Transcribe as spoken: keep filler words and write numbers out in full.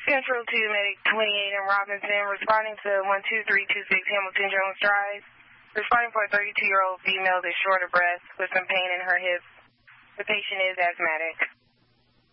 Central to Medic twenty-eight in Robinson, responding to one two three two six Hamilton Jones Drive. Responding for a thirty-two-year-old female that's short of breath with some pain in her hips. The patient is asthmatic.